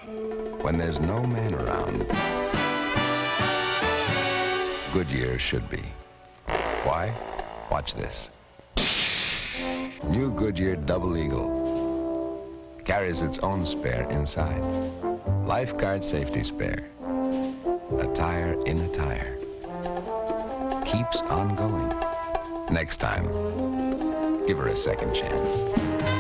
When there's no man around, Goodyear should be. Why? Watch this. New Goodyear Double Eagle carries its own spare inside. Lifeguard safety spare. A tire in a tire. Keeps on going. Next time, give her a second chance.